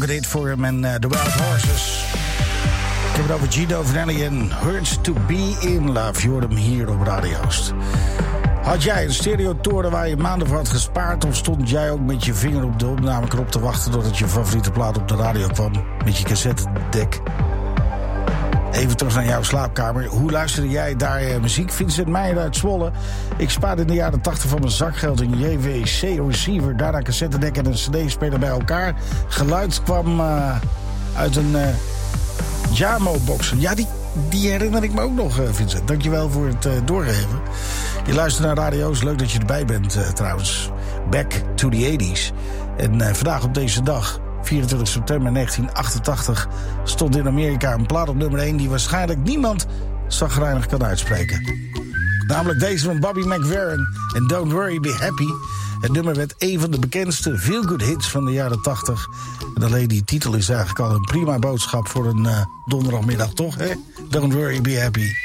Dit voor hem en The Wild Horses. Ik heb het over Gino Vanelli en Hurts to Be In Love. Je hoort hem hier op Radio Oost. Had jij een stereotoren waar je maanden voor had gespaard... of stond jij ook met je vinger op de opnameknop te wachten... totdat je favoriete plaat op de radio kwam met je cassettedek? Even terug naar jouw slaapkamer. Hoe luisterde jij daar muziek? Vincent Meijer uit Zwolle. Ik spaarde in de jaren 80 van mijn zakgeld een JVC-receiver... daarna cassettedek en een cd-speler bij elkaar. Geluid kwam uit een Jamo-box. Ja, die herinner ik me ook nog, Vincent. Dankjewel voor het doorgeven. Je luistert naar radio's. Leuk dat je erbij bent, trouwens. Back to the 80s. En vandaag op deze dag... 24 september 1988 stond in Amerika een plaat op nummer 1... die waarschijnlijk niemand chagrijnig kan uitspreken. Namelijk deze van Bobby McFerrin en Don't Worry, Be Happy. Het nummer werd een van de bekendste feel-good hits van de jaren 80. En alleen die titel is eigenlijk al een prima boodschap voor een donderdagmiddag, toch? Hè? Don't Worry, Be Happy.